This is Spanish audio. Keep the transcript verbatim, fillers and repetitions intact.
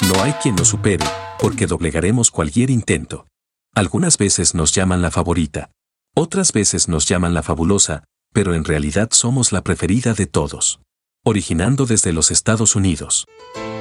No hay quien nos supere, porque doblegaremos cualquier intento. Algunas veces nos llaman la favorita. Otras veces nos llaman la fabulosa, pero en realidad somos la preferida de todos. Originando desde los Estados Unidos.